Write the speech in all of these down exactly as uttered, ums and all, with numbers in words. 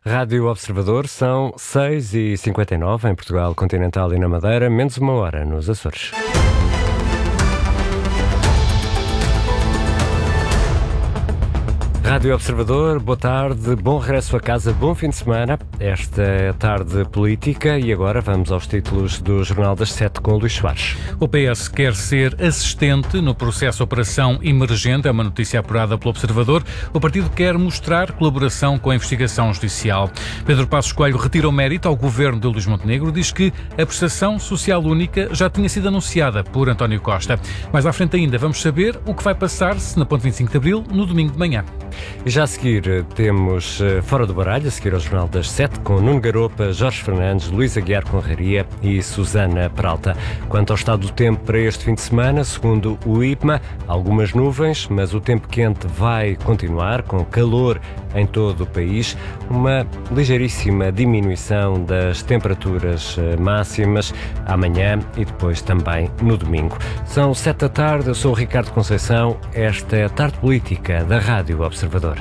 Rádio Observador, são seis e cinquenta e nove em Portugal Continental e na Madeira, menos uma hora nos Açores. Rádio Observador, boa tarde, bom regresso a casa, bom fim de semana. Esta é a tarde política e agora vamos aos títulos do Jornal das Sete com o Luís Soares. O P S quer ser assistente no processo Operação Emergente, é uma notícia apurada pelo Observador. O partido quer mostrar colaboração com a investigação judicial. Pedro Passos Coelho retira o mérito ao governo de Luís Montenegro, diz que a prestação social única já tinha sido anunciada por António Costa. Mais à frente ainda vamos saber o que vai passar-se na Ponte vinte e cinco de Abril no domingo de manhã. E já a seguir temos Fora do Baralho, a seguir ao Jornal das Sete, com Nuno Garopa, Jorge Fernandes, Luís Aguiar Conraria e Susana Peralta. Quanto ao estado do tempo para este fim de semana, segundo o I P M A, algumas nuvens, mas o tempo quente vai continuar, com calor em todo o país, uma ligeiríssima diminuição das temperaturas máximas amanhã e depois também no domingo. São sete da tarde, eu sou o Ricardo Conceição, esta é a Tarde Política da Rádio Observador.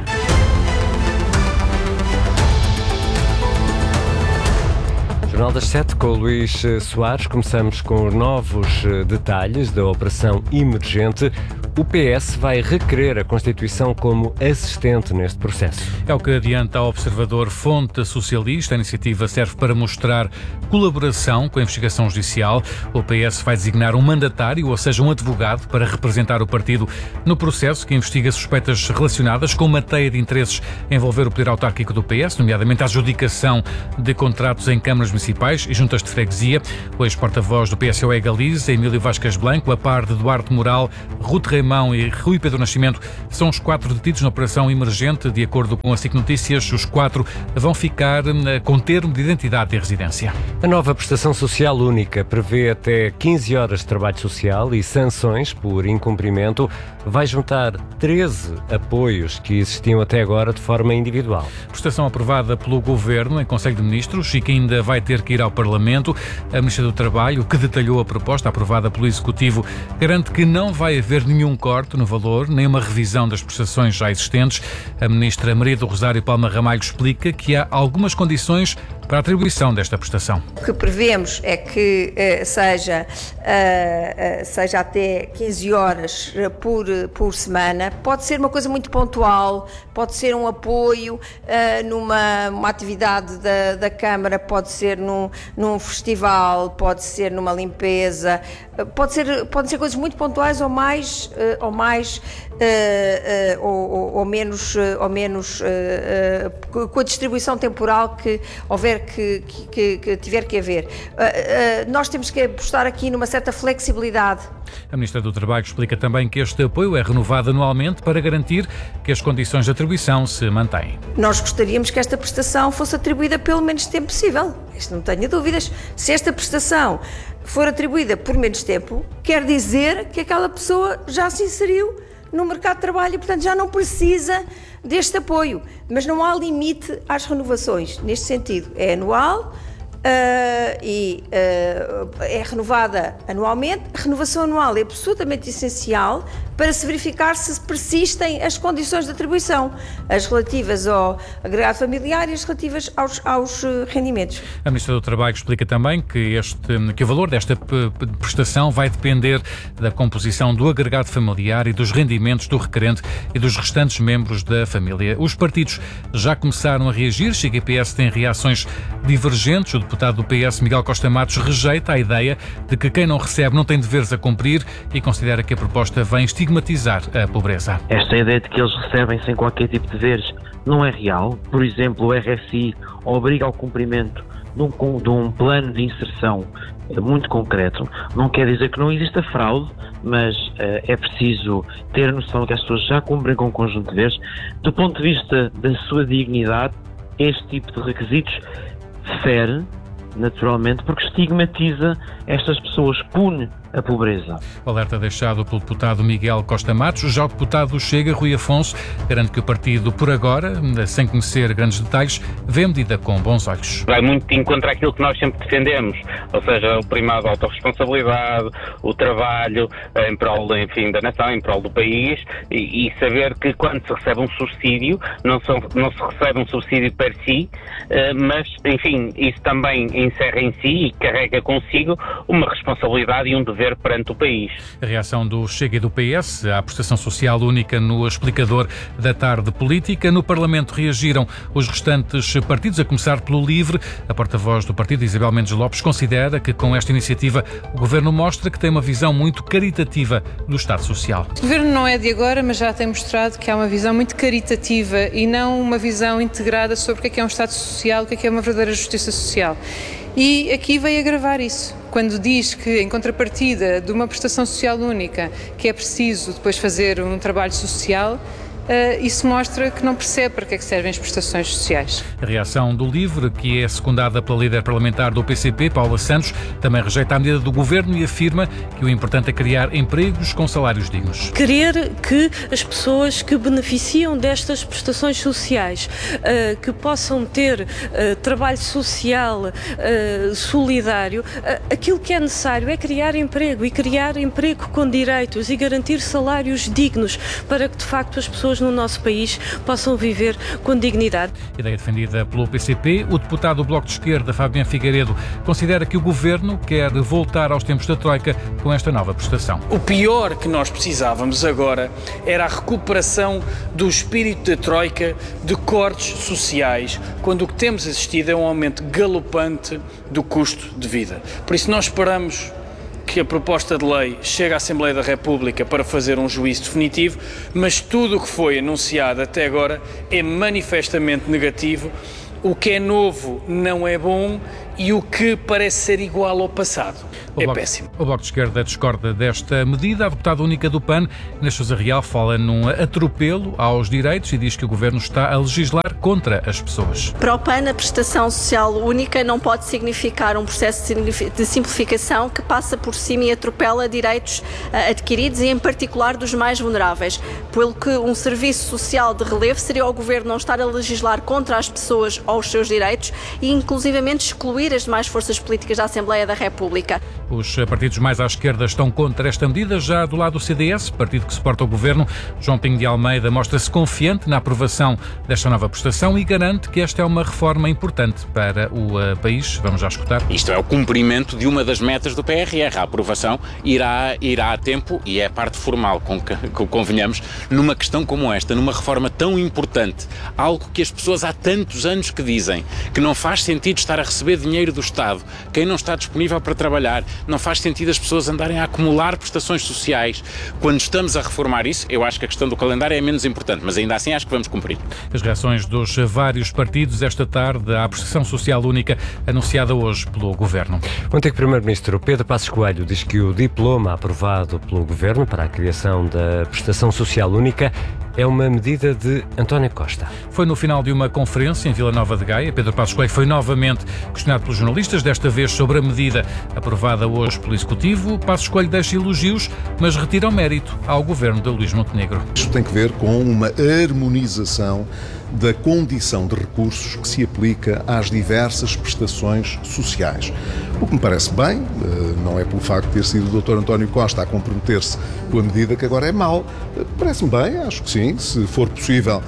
Jornal das Sete com o Luís Soares. Começamos com os novos detalhes da Operação Emergente. O P S vai requerer a Constituição como assistente neste processo. É o que adianta ao Observador Fonte Socialista. A iniciativa serve para mostrar colaboração com a investigação judicial. O P S vai designar um mandatário, ou seja, um advogado, para representar o partido no processo que investiga suspeitas relacionadas com uma teia de interesses a envolver o poder autárquico do P S, nomeadamente a adjudicação de contratos em câmaras municipais e juntas de freguesia. O ex-porta-voz do P S O E Galiza, Emílio Vasquez Blanco, a par de Duarte Moral, Ruth Reimão e Rui Pedro Nascimento, são os quatro detidos na Operação Emergente. De acordo com a SIC Notícias, os quatro vão ficar com termo de identidade e residência. A nova prestação social única prevê até quinze horas de trabalho social e sanções por incumprimento. Vai juntar treze apoios que existiam até agora de forma individual. Prestação aprovada pelo Governo em Conselho de Ministros e que ainda vai ter que ir ao Parlamento. A Ministra do Trabalho, que detalhou a proposta aprovada pelo Executivo, garante que não vai haver nenhum corte no valor, nem uma revisão das prestações já existentes. A Ministra Maria do Rosário Palma Ramalho explica que há algumas condições para a atribuição desta prestação. O que prevemos é que uh, seja, uh, uh, seja até quinze horas por, por semana. Pode ser uma coisa muito pontual, pode ser um apoio uh, numa uma atividade da, da Câmara, pode ser num, num festival, pode ser numa limpeza, uh, pode ser, podem ser coisas muito pontuais ou mais, uh, ou, mais uh, uh, ou, ou, ou menos, uh, ou menos uh, uh, com a distribuição temporal que houver Que, que, que tiver que haver. Uh, uh, nós temos que apostar aqui numa certa flexibilidade. A Ministra do Trabalho explica também que este apoio é renovado anualmente para garantir que as condições de atribuição se mantêm. Nós gostaríamos que esta prestação fosse atribuída pelo menos tempo possível. Isto não tenho dúvidas. Se esta prestação for atribuída por menos tempo, quer dizer que aquela pessoa já se inseriu no mercado de trabalho e, portanto, já não precisa deste apoio. Mas não há limite às renovações. Neste sentido, é anual uh, e uh, é renovada anualmente. A renovação anual é absolutamente essencial para se verificar se persistem as condições de atribuição, as relativas ao agregado familiar e as relativas aos, aos rendimentos. A Ministra do Trabalho explica também que, este, que o valor desta prestação vai depender da composição do agregado familiar e dos rendimentos do requerente e dos restantes membros da família. Os partidos já começaram a reagir. Chega e P S tem reações divergentes. O deputado do P S, Miguel Costa Matos, rejeita a ideia de que quem não recebe não tem deveres a cumprir e considera que a proposta vem estigmatizar a pobreza. Esta ideia de que eles recebem sem qualquer tipo de deveres não é real. Por exemplo, o R S I obriga ao cumprimento de um, de um plano de inserção muito concreto. Não quer dizer que não exista fraude, mas uh, é preciso ter a noção que as pessoas já cumprem com um conjunto de deveres. Do ponto de vista da sua dignidade, este tipo de requisitos fere, naturalmente, porque estigmatiza estas pessoas, pune a pobreza. O alerta deixado pelo deputado Miguel Costa Matos. Já o deputado do Chega, Rui Afonso, garante que o partido, por agora, sem conhecer grandes detalhes, vê a medida com bons olhos. Vai muito de encontro àquilo que nós sempre defendemos, ou seja, o primado da autorresponsabilidade, o trabalho em prol, enfim, da nação, em prol do país, e, e saber que quando se recebe um subsídio, não, são, não se recebe um subsídio per si, mas, enfim, isso também encerra em si e carrega consigo uma responsabilidade e um dever perante o país. A reação do Chega e do P S à prestação social única no explicador da tarde política. No Parlamento reagiram os restantes partidos, a começar pelo LIVRE. A porta-voz do partido, Isabel Mendes Lopes, considera que com esta iniciativa o Governo mostra que tem uma visão muito caritativa do Estado Social. O Governo não é de agora, mas já tem mostrado que há uma visão muito caritativa e não uma visão integrada sobre o que é, que é um Estado social, o que é, que é uma verdadeira justiça social. E aqui veio agravar isso, quando diz que, em contrapartida de uma prestação social única, que é preciso depois fazer um trabalho social, Uh, isso mostra que não percebe para que é que servem as prestações sociais. A reação do LIVRE, que é secundada pela líder parlamentar do P C P, Paula Santos, também rejeita a medida do Governo e afirma que o importante é criar empregos com salários dignos. Querer que as pessoas que beneficiam destas prestações sociais, uh, que possam ter uh, trabalho social uh, solidário, uh, aquilo que é necessário é criar emprego e criar emprego com direitos e garantir salários dignos para que, de facto, as pessoas no nosso país possam viver com dignidade. Ideia defendida pelo P C P. O deputado do Bloco de Esquerda, Fabiano Figueiredo, considera que o Governo quer voltar aos tempos da Troika com esta nova prestação. O pior que nós precisávamos agora era a recuperação do espírito da Troika, de cortes sociais, quando o que temos assistido é um aumento galopante do custo de vida. Por isso nós esperamos que a proposta de lei chegue à Assembleia da República para fazer um juízo definitivo, mas tudo o que foi anunciado até agora é manifestamente negativo. O que é novo não é bom e o que parece ser igual ao passado é bloco, péssimo. O Bloco de Esquerda discorda desta medida. A deputada única do P A N, Inês Sousa Real, fala num atropelo aos direitos e diz que o Governo está a legislar contra as pessoas. Para o P A N, a prestação social única não pode significar um processo de simplificação que passa por cima e atropela direitos adquiridos e, em particular, dos mais vulneráveis. Pelo que um serviço social de relevo seria o Governo não estar a legislar contra as pessoas ou os seus direitos e, inclusivamente, excluir as demais forças políticas da Assembleia da República. Os partidos mais à esquerda estão contra esta medida. Já do lado do C D S, partido que suporta o Governo, João Pinho de Almeida mostra-se confiante na aprovação desta nova prestação e garante que esta é uma reforma importante para o uh, país. Vamos já escutar. Isto é o cumprimento de uma das metas do P R R. A aprovação irá, irá a tempo e é a parte formal, com que, que convenhamos, numa questão como esta, numa reforma tão importante, algo que as pessoas há tantos anos que dizem, que não faz sentido estar a receber dinheiro do Estado, quem não está disponível para trabalhar, não faz sentido as pessoas andarem a acumular prestações sociais. Quando estamos a reformar isso, eu acho que a questão do calendário é menos importante, mas ainda assim acho que vamos cumprir. As reações dos vários partidos esta tarde à prestação social única anunciada hoje pelo Governo. O antigo Primeiro-Ministro Pedro Passos Coelho diz que o diploma aprovado pelo Governo para a criação da prestação social única é uma medida de António Costa. Foi no final de uma conferência em Vila Nova de Gaia. Pedro Passos Coelho foi novamente questionado pelos jornalistas, desta vez sobre a medida aprovada hoje pelo Executivo. Passos Coelho deixa elogios, mas retira o mérito ao governo de Luís Montenegro. Isto tem que ver com uma harmonização da condição de recursos que se aplica às diversas prestações sociais. O que me parece bem, não é pelo facto de ter sido o doutor António Costa a comprometer-se com a medida que agora é mau. Parece-me bem, acho que sim, se for possível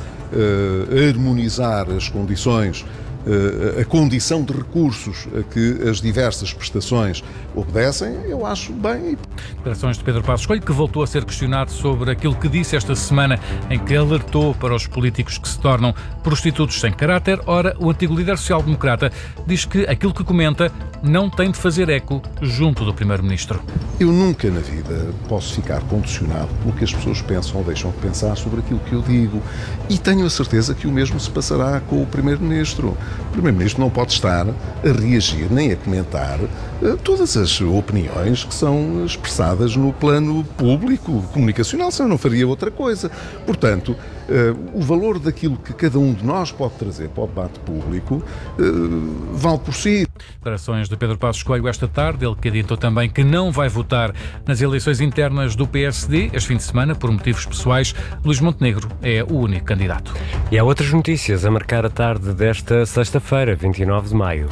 harmonizar as condições, a condição de recursos a que as diversas prestações obedecem, eu acho bem. Declarações de Pedro Passos Coelho, que voltou a ser questionado sobre aquilo que disse esta semana, em que alertou para os políticos que se tornam prostitutos sem caráter. Ora, o antigo líder social-democrata diz que aquilo que comenta não tem de fazer eco junto do Primeiro-Ministro. Eu nunca na vida posso ficar condicionado pelo que as pessoas pensam ou deixam de pensar sobre aquilo que eu digo, e tenho a certeza que o mesmo se passará com o Primeiro-Ministro. O Primeiro-Ministro não pode estar a reagir nem a comentar uh, todas as opiniões que são expressadas no plano público, comunicacional, senão não faria outra coisa. Portanto, o valor daquilo que cada um de nós pode trazer para o debate público vale por si. Declarações de Pedro Passos Coelho esta tarde, ele que adiantou também que não vai votar nas eleições internas do P S D este fim de semana por motivos pessoais. Luís Montenegro é o único candidato. E há outras notícias a marcar a tarde desta sexta-feira, vinte e nove de maio.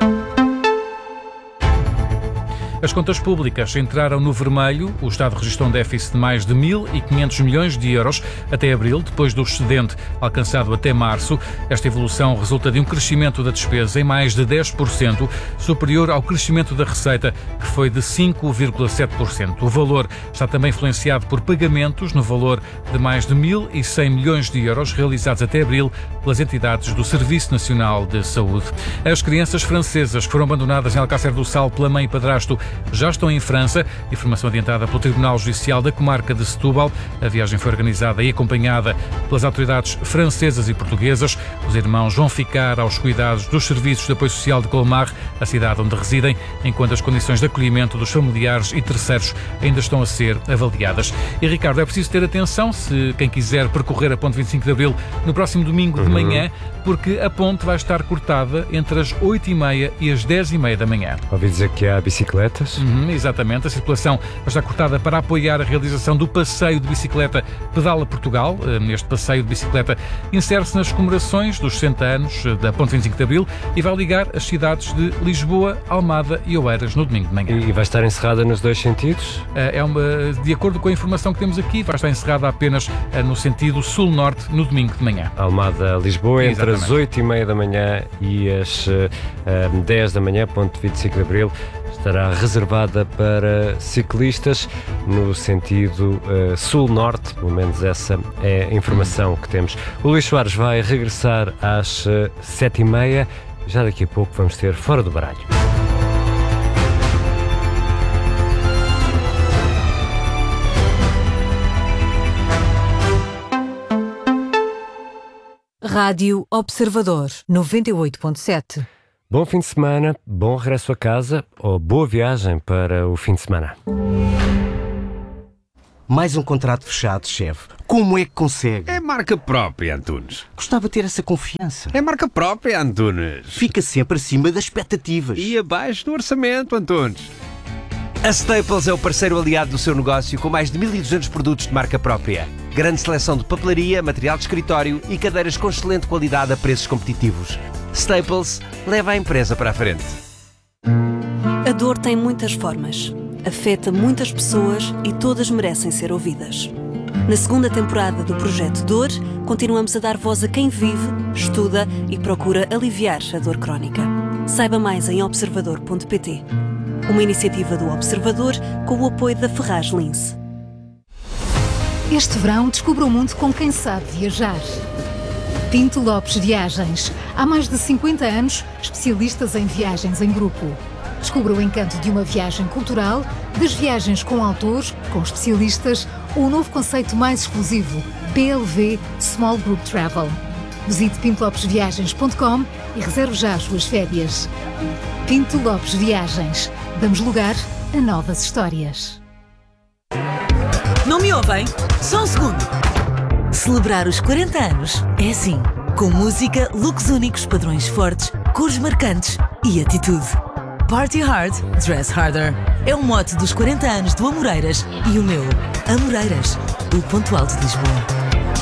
As contas públicas entraram no vermelho. O Estado registrou um déficit de mais de mil e quinhentos milhões de euros até abril, depois do excedente alcançado até março. Esta evolução resulta de um crescimento da despesa em mais de dez por cento, superior ao crescimento da receita, que foi de cinco vírgula sete por cento. O valor está também influenciado por pagamentos no valor de mais de mil e cem milhões de euros realizados até abril pelas entidades do Serviço Nacional de Saúde. As crianças francesas que foram abandonadas em Alcácer do Sal pela mãe e padrasto já estão em França. Informação adiantada pelo Tribunal Judicial da Comarca de Setúbal. A viagem foi organizada e acompanhada pelas autoridades francesas e portuguesas. Os irmãos vão ficar aos cuidados dos serviços de apoio social de Colmar, a cidade onde residem, enquanto as condições de acolhimento dos familiares e terceiros ainda estão a ser avaliadas. E, Ricardo, é preciso ter atenção se quem quiser percorrer a ponte vinte e cinco de abril no próximo domingo de manhã, porque a ponte vai estar cortada entre as oito e meia e as dez e meia da manhã. Ouvi dizer que há bicicletas? Uhum, exatamente. A circulação está cortada para apoiar a realização do passeio de bicicleta Pedala Portugal. Neste passeio de bicicleta insere-se nas comemorações dos sessenta anos da ponte vinte e cinco de abril e vai ligar as cidades de Lisboa, Almada e Oeiras no domingo de manhã. E vai estar encerrada nos dois sentidos? É uma, de acordo com a informação que temos aqui, vai estar encerrada apenas no sentido sul-norte no domingo de manhã. Almada, Lisboa, entre Exatamente. as oito e meia da manhã e as uh, dez da manhã, ponte vinte e cinco de abril, estará reservada para ciclistas no sentido uh, sul-norte, pelo menos essa é a informação que temos. O Luís Soares vai regressar às uh, sete e meia, já daqui a pouco vamos ter Fora do Baralho. Rádio Observador, noventa e oito ponto sete. Bom fim de semana, bom regresso a casa ou boa viagem para o fim de semana. Mais um contrato fechado, chefe. Como é que consegue? É marca própria, Antunes. Gostava de ter essa confiança. É marca própria, Antunes. Fica sempre acima das expectativas. E abaixo do orçamento, Antunes. A Staples é o parceiro aliado do seu negócio com mais de mil e duzentos produtos de marca própria. Grande seleção de papelaria, material de escritório e cadeiras com excelente qualidade a preços competitivos. Staples leva a empresa para a frente. A dor tem muitas formas. Afeta muitas pessoas e todas merecem ser ouvidas. Na segunda temporada do Projeto Dor, continuamos a dar voz a quem vive, estuda e procura aliviar a dor crónica. Saiba mais em observador ponto pt. Uma iniciativa do Observador com o apoio da Ferraz Lince. Este verão descubra o mundo com quem sabe viajar. Pinto Lopes Viagens. Há mais de cinquenta anos, especialistas em viagens em grupo. Descubra o encanto de uma viagem cultural, das viagens com autores, com especialistas, ou o novo conceito mais exclusivo, P L V Small Group Travel. Visite pinto lopes viagens ponto com e reserve já as suas férias. Pinto Lopes Viagens. Damos lugar a novas histórias. Não me ouvem? Só um segundo. Celebrar os quarenta anos é assim, com música, looks únicos, padrões fortes, cores marcantes e atitude. Party hard, dress harder. É o mote dos quarenta anos do Amoreiras e o meu, Amoreiras, o ponto alto de Lisboa.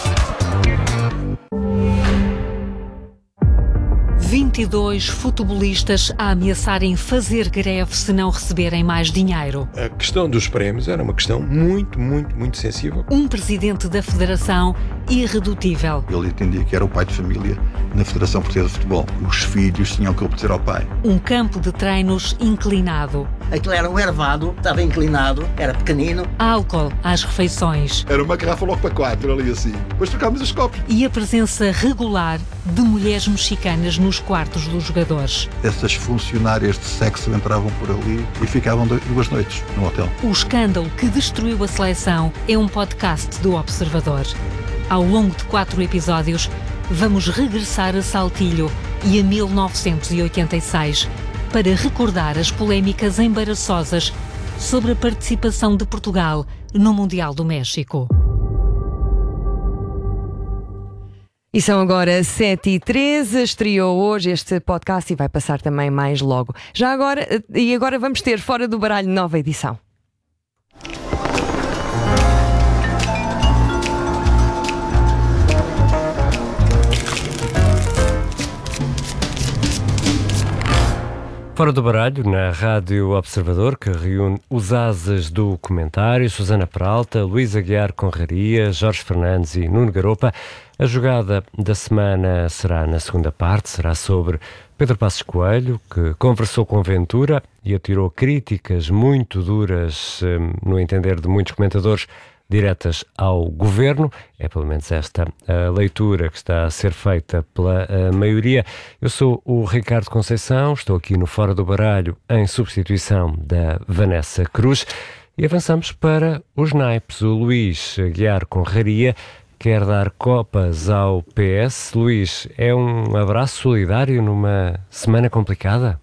vinte e dois futebolistas a ameaçarem fazer greve se não receberem mais dinheiro. A questão dos prémios era uma questão muito, muito, muito sensível. Um presidente da Federação irredutível. Ele entendia que era o pai de família na Federação Portuguesa de Futebol. Os filhos tinham que obedecer ao pai. Um campo de treinos inclinado. Aquilo era um ervado, estava inclinado, era pequenino. Álcool às refeições. Era uma garrafa logo para quatro, ali assim. Depois trocámos os copos. E a presença regular de mulheres mexicanas nos quartos dos jogadores. Essas funcionárias de sexo entravam por ali e ficavam duas noites no hotel. O escândalo que destruiu a seleção é um podcast do Observador. Ao longo de quatro episódios, vamos regressar a Saltilho e a mil novecentos e oitenta e seis para recordar as polémicas embaraçosas sobre a participação de Portugal no Mundial do México. E são agora sete e treze, estreou hoje este podcast e vai passar também mais logo. Já agora, e agora vamos ter Fora do Baralho nova edição. Fora do Baralho, na Rádio Observador, que reúne os ases do comentário, Susana Peralta, Luís Aguiar Conraria, Jorge Fernandes e Nuno Garopa. A jogada da semana será na segunda parte, será sobre Pedro Passos Coelho, que conversou com Ventura e atirou críticas muito duras, no entender de muitos comentadores, diretas ao governo. É pelo menos esta a leitura que está a ser feita pela maioria. Eu sou o Ricardo Conceição, estou aqui no Fora do Baralho em substituição da Vanessa Cruz e avançamos para os naipes. O Luís Aguiar Conraria quer dar copas ao P S. Luís, é um abraço solidário numa semana complicada?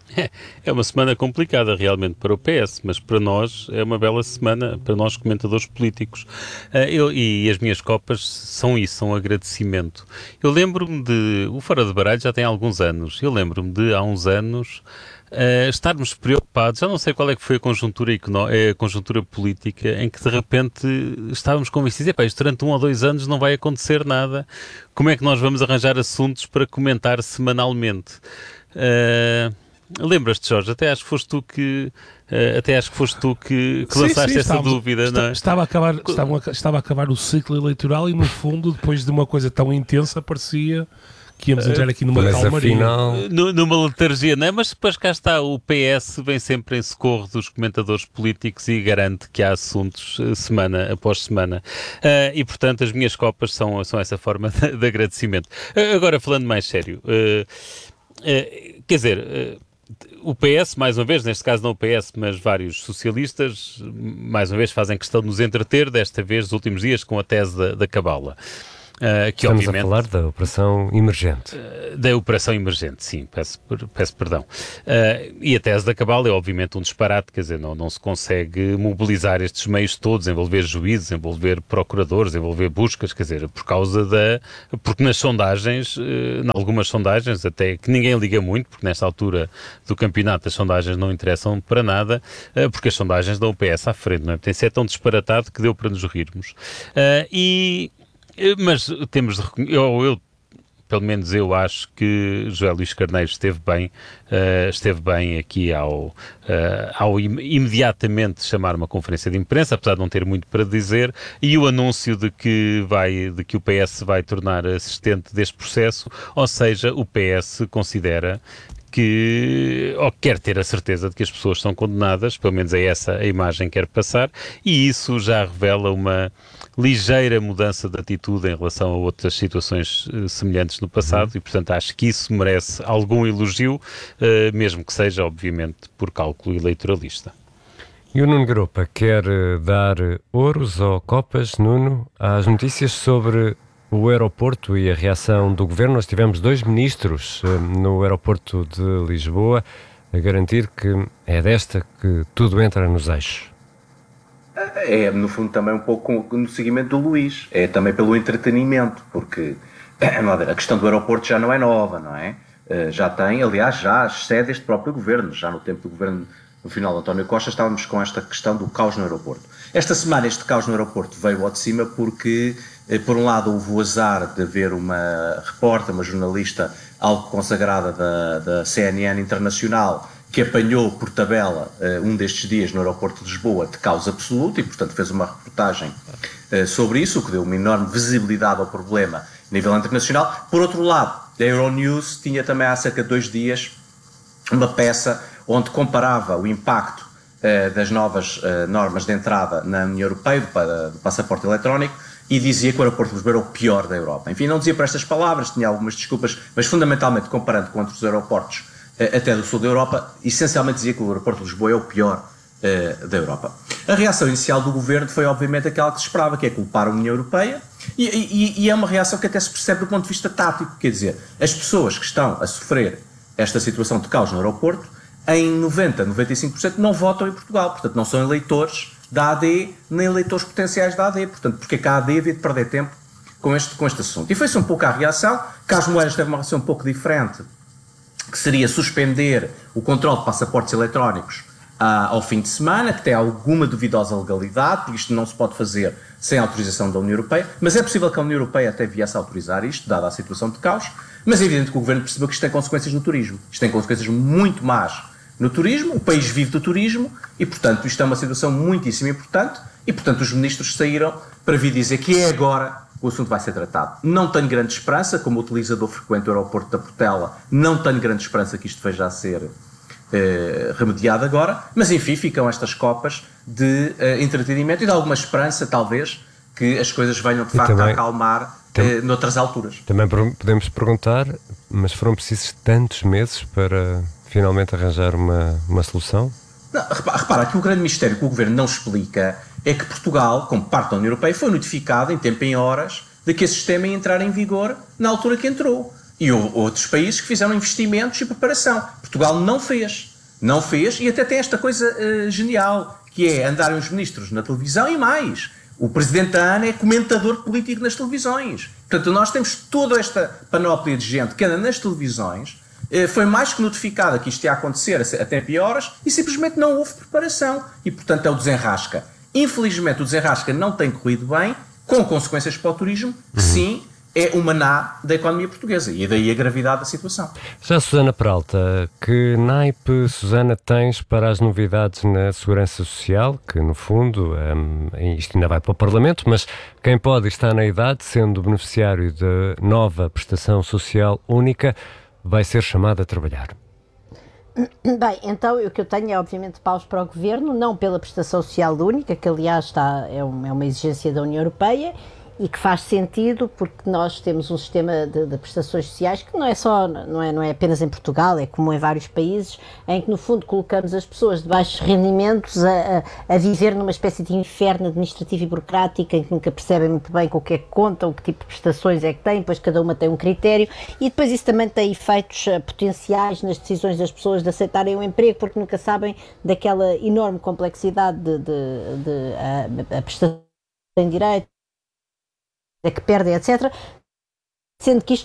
É uma semana complicada realmente para o P S, mas para nós é uma bela semana, para nós comentadores políticos. Uh, eu, e as minhas copas são isso, são agradecimento. Eu lembro-me de... O Fora de Baralho já tem alguns anos. Eu lembro-me de, há uns anos, uh, estarmos preocupados. Já não sei qual é que foi a conjuntura, econó- a conjuntura política em que de repente estávamos convencidos, epá, isto durante um ou dois anos não vai acontecer nada. Como é que nós vamos arranjar assuntos para comentar semanalmente? Uh, Lembras-te, Jorge? Até acho que foste tu que uh, até acho que foste tu que, que sim, lançaste sim, essa estávamos, dúvida, está, não é? Estava a acabar, estava, a, estava a acabar o ciclo eleitoral e no fundo, depois de uma coisa tão intensa, parecia que íamos entrar aqui numa Mas calmaria. Afinal... N- numa letargia, não é? Mas depois cá está, o P S vem sempre em socorro dos comentadores políticos e garante que há assuntos uh, semana após semana. Uh, e, portanto, as minhas copas são, são essa forma de, de agradecimento. Uh, agora, falando mais sério, uh, uh, quer dizer... Uh, o P S, mais uma vez, neste caso não o P S, mas vários socialistas, mais uma vez fazem questão de nos entreter, desta vez, nos últimos dias, com a tese da, da Cabala. Uh, que, Estamos obviamente, a falar da operação emergente. Uh, da operação emergente, sim, peço, peço perdão. Uh, e a tese da Cabala é obviamente um disparate, quer dizer, não, não se consegue mobilizar estes meios todos, envolver juízes, envolver procuradores, envolver buscas, quer dizer, por causa da... Porque nas sondagens, uh, em algumas sondagens, até que ninguém liga muito, porque nesta altura do campeonato as sondagens não interessam para nada, uh, porque as sondagens dão o P S à frente, não é? Portanto, isso é tão disparatado que deu para nos rirmos. Uh, e... Mas temos de reconhecer, eu, eu, pelo menos eu acho que José Luís Carneiro esteve bem, uh, esteve bem aqui ao, uh, ao im- imediatamente chamar uma conferência de imprensa, apesar de não ter muito para dizer, e o anúncio de que, vai, de que o P S vai tornar assistente deste processo, ou seja, o P S considera que, ou quer ter a certeza de que as pessoas são condenadas, pelo menos é essa a imagem que quer passar, e isso já revela uma ligeira mudança de atitude em relação a outras situações uh, semelhantes no passado, uhum. E portanto acho que isso merece algum elogio, uh, mesmo que seja obviamente por cálculo eleitoralista. E o Nuno Garopa quer dar ouros ou copas, Nuno, às notícias sobre o aeroporto e a reação do governo. Nós tivemos dois ministros uh, no aeroporto de Lisboa a garantir que é desta que tudo entra nos eixos. É, no fundo, também um pouco no seguimento do Luís. É também pelo entretenimento, porque vamos ver, a questão do aeroporto já não é nova, não é? Já tem, aliás, já excede este próprio governo. Já no tempo do governo, no final de António Costa, estávamos com esta questão do caos no aeroporto. Esta semana este caos no aeroporto veio ao de cima porque, por um lado, houve o azar de haver uma repórter, uma jornalista algo consagrada da, da C N N Internacional, que apanhou por tabela uh, um destes dias no aeroporto de Lisboa de causa absoluta e, portanto, fez uma reportagem uh, sobre isso, o que deu uma enorme visibilidade ao problema a nível internacional. Por outro lado, a Euronews tinha também há cerca de dois dias uma peça onde comparava o impacto uh, das novas uh, normas de entrada na União Europeia do, do passaporte eletrónico e dizia que o aeroporto de Lisboa era o pior da Europa. Enfim, não dizia por estas palavras, tinha algumas desculpas, mas fundamentalmente comparando com outros aeroportos até do sul da Europa, essencialmente dizia que o aeroporto de Lisboa é o pior uh, da Europa. A reação inicial do governo foi obviamente aquela que se esperava, que é culpar a União Europeia, e, e, e é uma reação que até se percebe do ponto de vista tático, quer dizer, as pessoas que estão a sofrer esta situação de caos no aeroporto, em noventa, noventa e cinco por cento não votam em Portugal, portanto não são eleitores da A D, nem eleitores potenciais da A D, portanto porque é que a AD havia de perder tempo com este, com este assunto. E foi-se um pouco a reação. Carlos Moedas teve uma reação um pouco diferente, que seria suspender o controle de passaportes eletrónicos ah, ao fim de semana, que tem alguma duvidosa legalidade, porque isto não se pode fazer sem autorização da União Europeia, mas é possível que a União Europeia até viesse a autorizar isto, dada a situação de caos, mas é evidente que o Governo percebeu que isto tem consequências no turismo. Isto tem consequências muito más no turismo, o país vive do turismo e, portanto, isto é uma situação muitíssimo importante e, portanto, os ministros saíram para vir dizer que é agora o assunto vai ser tratado. Não tenho grande esperança, como utilizador frequente do aeroporto da Portela, não tenho grande esperança que isto veja a ser eh, remediado agora, mas enfim, ficam estas copas de eh, entretenimento e de alguma esperança, talvez, que as coisas venham de facto também, a acalmar eh, noutras alturas. Também podemos perguntar, mas foram precisos tantos meses para finalmente arranjar uma, uma solução? Não, repara, repara que o grande mistério que o Governo não explica é que Portugal, como parte da União Europeia, foi notificado em tempo e em horas de que esse sistema ia entrar em vigor na altura que entrou. E houve outros países que fizeram investimentos e preparação. Portugal não fez. Não fez e até tem esta coisa uh, genial, que é andarem os ministros na televisão e mais. O Presidente da ANA é comentador político nas televisões. Portanto, nós temos toda esta panóplia de gente que anda nas televisões, uh, foi mais que notificada que isto ia acontecer a, a tempo e horas e simplesmente não houve preparação. E, portanto, é o desenrasca. Infelizmente, o desenrasca não tem corrido bem, com consequências para o turismo, que uhum. sim, é o maná da economia portuguesa, e daí a gravidade da situação. Já Susana Peralta, que naipe, Susana, tens para as novidades na Segurança Social, que no fundo, um, isto ainda vai para o Parlamento, mas quem pode estar na idade, sendo beneficiário de nova prestação social única, vai ser chamado a trabalhar. Bem, então o que eu tenho é obviamente paus para o Governo, não pela prestação social única, que aliás está, é, um, é uma exigência da União Europeia e que faz sentido porque nós temos um sistema de, de prestações sociais que não é só, não é, não é apenas em Portugal, é comum em vários países, em que no fundo colocamos as pessoas de baixos rendimentos a, a, a viver numa espécie de inferno administrativo e burocrático em que nunca percebem muito bem com o que é que contam, que tipo de prestações é que têm, pois cada uma tem um critério e depois isso também tem efeitos potenciais nas decisões das pessoas de aceitarem um emprego porque nunca sabem daquela enorme complexidade de, de, de, de a, a prestação em direito, é que perdem, etcétera. Sendo que isto...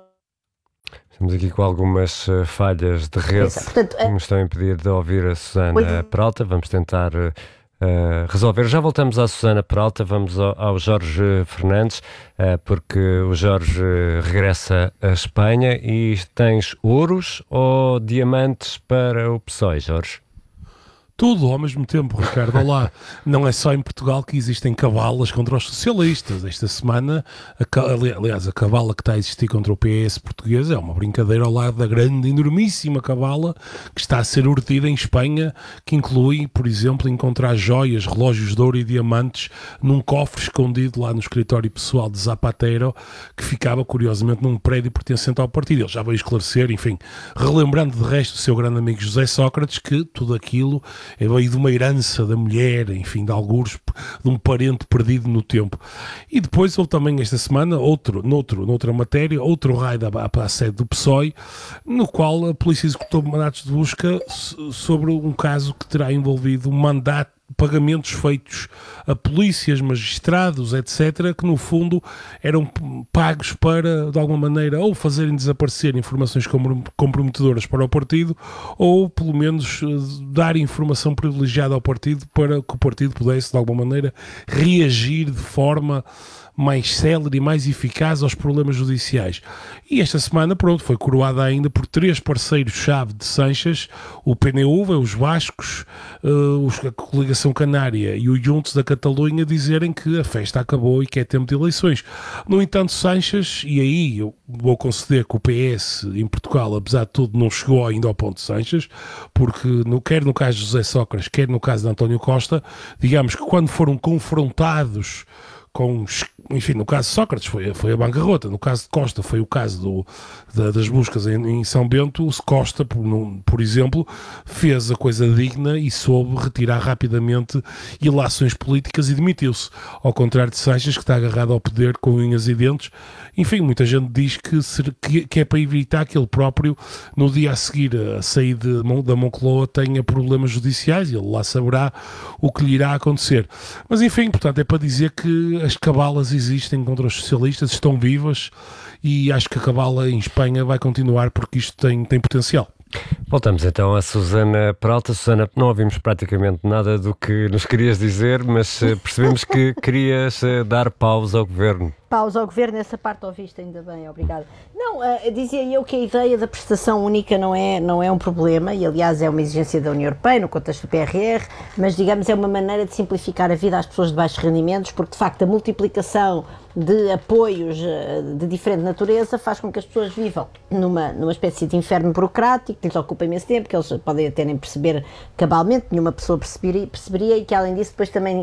Estamos aqui com algumas uh, falhas de rede Portanto, que nos estão a impedir de ouvir a Susana Oi. Peralta. Vamos tentar uh, resolver. Já voltamos à Susana Peralta, vamos ao, ao Jorge Fernandes, uh, porque o Jorge regressa à Espanha e tens ouros ou diamantes para o P S O E, Jorge? Tudo ao mesmo tempo, Ricardo. Olá. Não é só em Portugal que existem cavalas contra os socialistas. Esta semana, a, aliás, a cavala que está a existir contra o P S português é uma brincadeira ao lado da grande, enormíssima cavala que está a ser urdida em Espanha, que inclui, por exemplo, encontrar joias, relógios de ouro e diamantes num cofre escondido lá no escritório pessoal de Zapatero, que ficava, curiosamente, num prédio pertencente ao partido. Ele já veio esclarecer, enfim, relembrando de resto o seu grande amigo José Sócrates, que tudo aquilo é veio de uma herança da mulher, enfim, de algures, de um parente perdido no tempo. E depois houve também esta semana, outro, noutro, noutra matéria, outro raid à sede do P S O E, no qual a polícia executou mandatos de busca sobre um caso que terá envolvido um mandato, pagamentos feitos a polícias, magistrados, etcétera, que no fundo eram pagos para, de alguma maneira, ou fazerem desaparecer informações comprometedoras para o partido, ou pelo menos dar informação privilegiada ao partido para que o partido pudesse, de alguma maneira, reagir de forma mais célere e mais eficaz aos problemas judiciais. E esta semana, pronto, foi coroada ainda por três parceiros-chave de Sanches, o P N U, os Bascos, uh, a Coligação Canária e o Juntos da Catalunha, dizerem que a festa acabou e que é tempo de eleições. No entanto, Sanches, e aí eu vou conceder que o P S em Portugal, apesar de tudo, não chegou ainda ao ponto de Sanches, porque no, quer no caso de José Sócrates, quer no caso de António Costa, digamos que quando foram confrontados com, enfim, no caso de Sócrates foi, foi a bancarrota, no caso de Costa foi o caso do, da, das buscas em, em São Bento. O Costa, por, por exemplo, fez a coisa digna e soube retirar rapidamente ilações políticas e demitiu-se, ao contrário de Sanches, que está agarrado ao poder com unhas e dentes. Enfim, muita gente diz que, que, que é para evitar que ele próprio, no dia a seguir a sair de, da Moncloa, tenha problemas judiciais, e ele lá saberá o que lhe irá acontecer. Mas enfim, portanto, é para dizer que que as cabalas existem contra os socialistas, estão vivas, e acho que a cabala em Espanha vai continuar porque isto tem, tem potencial. Voltamos então a Susana Peralta. Susana, não ouvimos praticamente nada do que nos querias dizer, mas percebemos que querias dar pausa ao governo. Pausa ao governo, essa parte ouviste, ainda bem, obrigada. Não, uh, dizia eu que a ideia da prestação única não é, não é um problema, e aliás é uma exigência da União Europeia no contexto do P R R, mas digamos é uma maneira de simplificar a vida às pessoas de baixos rendimentos, porque de facto a multiplicação de apoios uh, de diferente natureza faz com que as pessoas vivam numa, numa espécie de inferno burocrático, que lhes ocupa imenso tempo, que eles podem até nem perceber cabalmente, nenhuma pessoa perceberia, perceberia e que além disso depois também uh,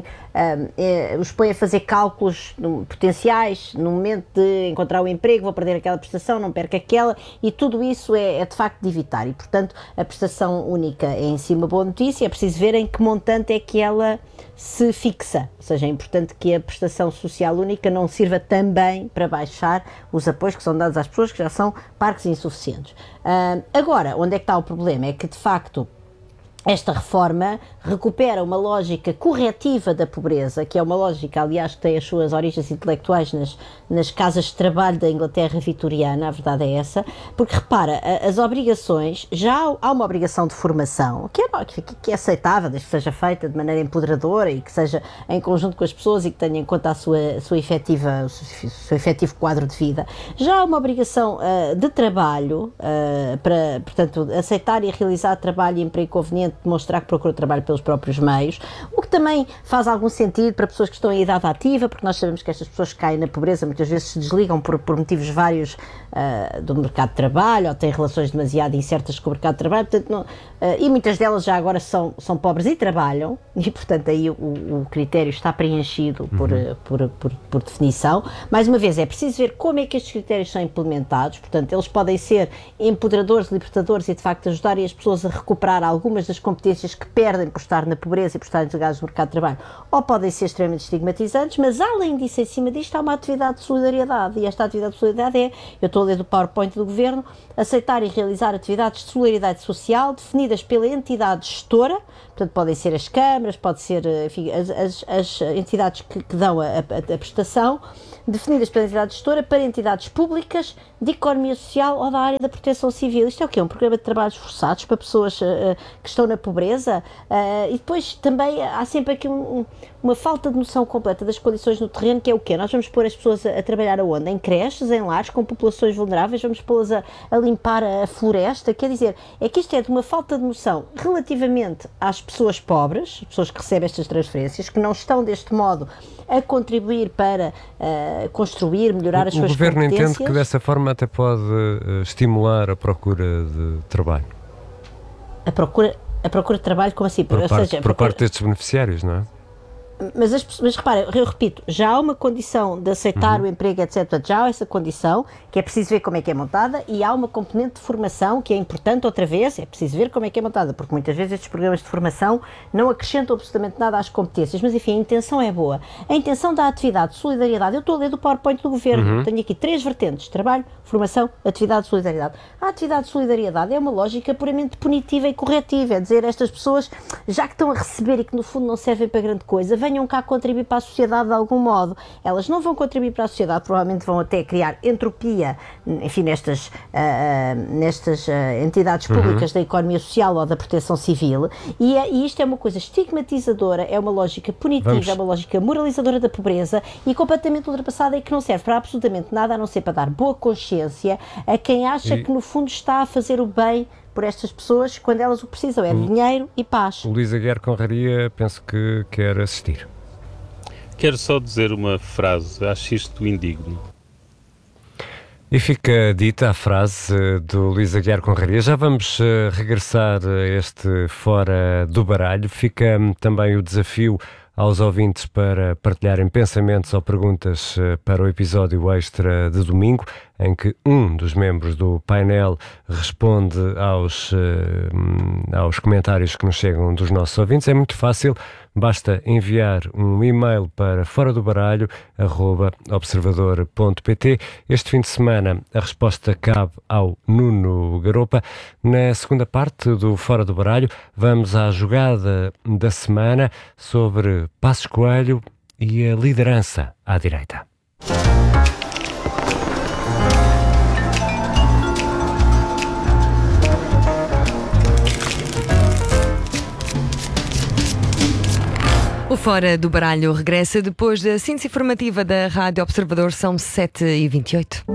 é, os põe a fazer cálculos no, potenciais, no momento de encontrar o emprego, vou perder aquela prestação, não perco aquela, e tudo isso é, é de facto de evitar, e portanto a prestação única é em si uma boa notícia, é preciso ver em que montante é que ela se fixa, ou seja, é importante que a prestação social única não sirva também para baixar os apoios que são dados às pessoas que já são parcos e insuficientes. Uh, agora, onde é que está o problema? É que de facto esta reforma recupera uma lógica corretiva da pobreza, que é uma lógica, aliás, que tem as suas origens intelectuais nas, nas casas de trabalho da Inglaterra vitoriana, a verdade é essa, porque repara, as obrigações, já há uma obrigação de formação, que é, que é aceitável, desde que seja feita de maneira empoderadora e que seja em conjunto com as pessoas e que tenha em conta a sua, a sua efetiva, o seu efetivo quadro de vida. Já há uma obrigação uh, de trabalho, uh, para, portanto, aceitar e realizar trabalho e emprego conveniente, demonstrar que procura trabalho pelos próprios meios, o que também faz algum sentido para pessoas que estão em idade ativa, porque nós sabemos que estas pessoas que caem na pobreza muitas vezes se desligam por, por motivos vários uh, do mercado de trabalho, ou têm relações demasiado incertas com o mercado de trabalho, portanto, não, uh, e muitas delas já agora são, são pobres e trabalham, e portanto aí o, o critério está preenchido por, uhum. por, por, por definição. Mais uma vez, é preciso ver como é que estes critérios são implementados, portanto eles podem ser empoderadores, libertadores e de facto ajudarem as pessoas a recuperar algumas das competências que perdem por estar na pobreza e por estarem desligados do mercado de trabalho, ou podem ser extremamente estigmatizantes, mas além disso, em cima disto, há uma atividade de solidariedade, e esta atividade de solidariedade é, eu estou a ler do PowerPoint do Governo, aceitar e realizar atividades de solidariedade social definidas pela entidade gestora, portanto podem ser as câmaras, pode ser, enfim, as, as, as entidades que, que dão a, a, a prestação, definidas pela entidade gestora para entidades públicas de economia social ou da área da proteção civil. Isto é o quê? Um programa de trabalhos forçados para pessoas uh, que estão na pobreza, uh, e depois também há sempre aqui um, um, uma falta de noção completa das condições no terreno, que é o quê? Nós vamos pôr as pessoas a, a trabalhar aonde? Em creches, em lares, com populações vulneráveis, vamos pô-las a, a limpar a, a floresta, quer dizer, é que isto é de uma falta de noção relativamente às pessoas pobres, pessoas que recebem estas transferências, que não estão deste modo a contribuir para uh, construir, melhorar o, as suas competências. O Governo entende que dessa forma até pode uh, estimular a procura de trabalho. A procura, a procura de trabalho, como assim? Por, Ou parte, seja, por procura... parte destes beneficiários, não é? Mas, as, mas repara, eu repito, já há uma condição de aceitar uhum. o emprego, etcétera. Já há essa condição, que é preciso ver como é que é montada, e há uma componente de formação que é importante, outra vez, é preciso ver como é que é montada, porque muitas vezes estes programas de formação não acrescentam absolutamente nada às competências, mas enfim, a intenção é boa. A intenção da atividade de solidariedade, eu estou a ler do PowerPoint do Governo, uhum. tenho aqui três vertentes: trabalho, formação, atividade de solidariedade. A atividade de solidariedade é uma lógica puramente punitiva e corretiva, é dizer, estas pessoas, já que estão a receber e que no fundo não servem para grande coisa, venham cá contribuir para a sociedade de algum modo. Elas não vão contribuir para a sociedade, provavelmente vão até criar entropia, enfim, nestas, uh, nestas uh, entidades públicas uhum. da economia social ou da proteção civil, e, é, e isto é uma coisa estigmatizadora, é uma lógica punitiva, Vamos. é uma lógica moralizadora da pobreza e completamente ultrapassada, e que não serve para absolutamente nada, a não ser para dar boa consciência a quem acha e... que no fundo está a fazer o bem por estas pessoas quando elas o precisam, é dinheiro e paz. Luís Aguiar Conraria, penso que quer assistir. Quero só dizer uma frase, acho isto indigno. E fica dita a frase do Luís Aguiar Conraria. Já vamos uh, regressar a este Fora do Baralho. Fica um, também o desafio aos ouvintes para partilharem pensamentos ou perguntas uh, para o episódio extra de domingo, em que um dos membros do painel responde aos, uh, aos comentários que nos chegam dos nossos ouvintes. É muito fácil, basta enviar um e-mail para fora do baralho arroba observador ponto pt. Este fim de semana a resposta cabe ao Nuno Garopa. Na segunda parte do Fora do Baralho vamos à jogada da semana sobre Passos Coelho e a liderança à direita. O Fora do Baralho regressa depois da síntese informativa da Rádio Observador. São sete e vinte e oito.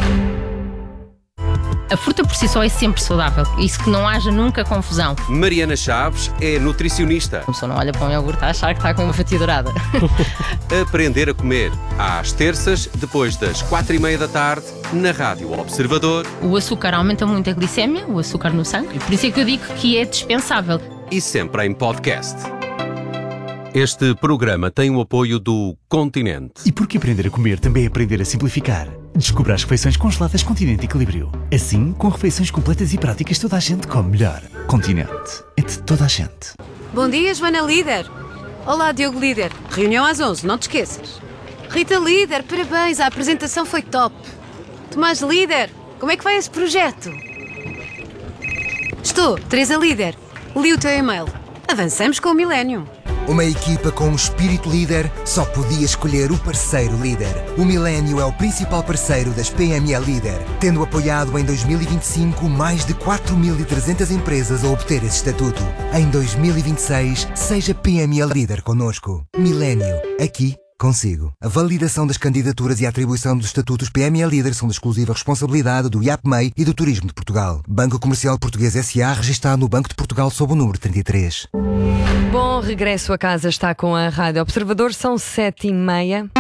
A fruta por si só é sempre saudável, isso que não haja nunca confusão. Mariana Chaves é nutricionista. A pessoa não olha para um iogurte a achar que está com uma fatia dourada. Aprender a comer, às terças, depois das quatro e meia da tarde, na Rádio Observador. O açúcar aumenta muito a glicémia, o açúcar no sangue, por isso é que eu digo que é dispensável. E sempre em podcast. Este programa tem o apoio do Continente. E porque aprender a comer também é aprender a simplificar. Descubra as refeições congeladas Continente Equilíbrio. Assim, com refeições completas e práticas, toda a gente come melhor. Continente. É de toda a gente. Bom dia, Joana Líder. Olá, Diogo Líder. Reunião às onze, não te esqueças. Rita Líder, parabéns, a apresentação foi top. Tomás Líder, como é que vai esse projeto? Estou, Teresa Líder. Li o teu e-mail. Avançamos com o Millennium. Uma equipa com um espírito líder só podia escolher o parceiro líder. O Millennium é o principal parceiro das P M E Líder, tendo apoiado em dois mil e vinte e cinco mais de quatro mil e trezentas empresas a obter esse estatuto. Em dois mil e vinte e seis, seja P M E Líder connosco. Millennium, aqui consigo. A validação das candidaturas e a atribuição dos estatutos P M E Líder são de exclusiva responsabilidade do I A P M E I e do Turismo de Portugal. Banco Comercial Português S A, registado no Banco de Portugal sob o número trinta e três. Bom regresso a casa, está com a Rádio Observador, são sete e meia.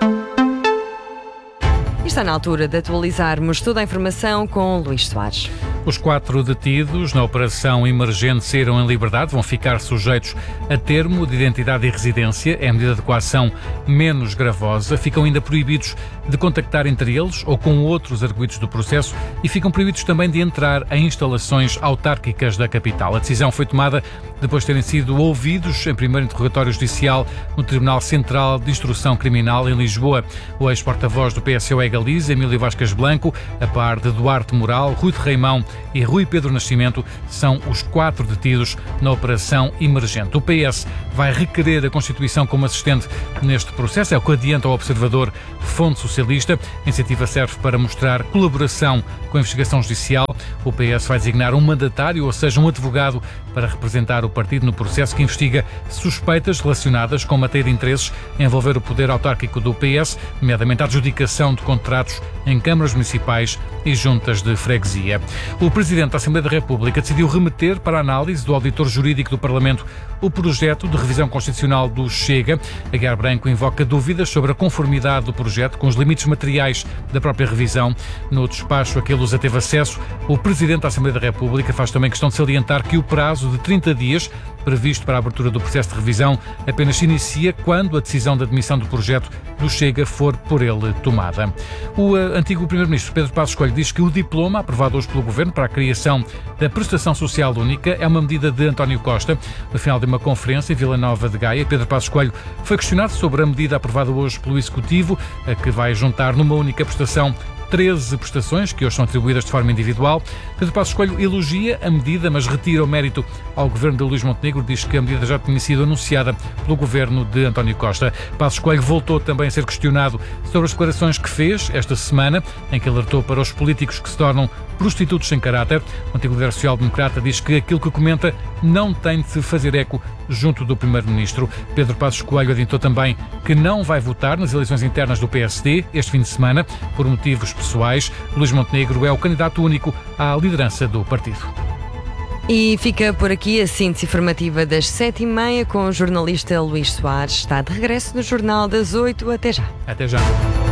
E está na altura de atualizarmos toda a informação com Luís Soares. Os quatro detidos na operação emergente saíram em liberdade, vão ficar sujeitos a termo de identidade e residência, é a medida de coação menos gravosa. Ficam ainda proibidos de contactar entre eles ou com outros arguidos do processo e ficam proibidos também de entrar em instalações autárquicas da capital. A decisão foi tomada depois de terem sido ouvidos em primeiro interrogatório judicial no Tribunal Central de Instrução Criminal em Lisboa. O ex-porta-voz do P S O E Galiza, Emílio Vasquez Blanco, a par de Duarte Moral, Rui de Reimão e Rui Pedro Nascimento, são os quatro detidos na operação emergente. O P S vai requerer a constituição como assistente neste processo, é o que adianta ao Observador Fonte Socialista. A iniciativa serve para mostrar colaboração com a investigação judicial. O P S vai designar um mandatário, ou seja, um advogado, para representar o partido no processo que investiga suspeitas relacionadas com matéria de interesses a envolver o poder autárquico do P S, nomeadamente a adjudicação de contratos em câmaras municipais e juntas de freguesia. O Presidente da Assembleia da República decidiu remeter para a análise do auditor jurídico do Parlamento o projeto de revisão constitucional do Chega. Aguiar Branco invoca dúvidas sobre a conformidade do projeto com os limites materiais da própria revisão. No despacho a que a Lusa teve acesso, o Presidente da Assembleia da República faz também questão de salientar que o prazo de trinta dias previsto para a abertura do processo de revisão apenas se inicia quando a decisão de admissão do projeto do Chega for por ele tomada. O uh, antigo Primeiro-Ministro Pedro Passos Coelho diz que o diploma aprovado hoje pelo Governo para a criação da Prestação Social Única é uma medida de António Costa. No final de uma conferência em Vila Nova de Gaia, Pedro Passos Coelho foi questionado sobre a medida aprovada hoje pelo Executivo, a que vai juntar numa única prestação treze prestações que hoje são atribuídas de forma individual. Pedro Passos Coelho elogia a medida, mas retira o mérito ao governo de Luís Montenegro. Diz que a medida já tinha sido anunciada pelo governo de António Costa. Passos Coelho voltou também a ser questionado sobre as declarações que fez esta semana, em que alertou para os políticos que se tornam prostitutos sem caráter. O antigo líder social-democrata diz que aquilo que comenta não tem de se fazer eco junto do Primeiro-Ministro. Pedro Passos Coelho adiantou também que não vai votar nas eleições internas do P S D este fim de semana por motivos pessoais. Luís Montenegro é o candidato único à liderança do partido. E fica por aqui a síntese informativa das sete e meia com o jornalista Luís Soares. Está de regresso no Jornal das oito. Até já. Até já.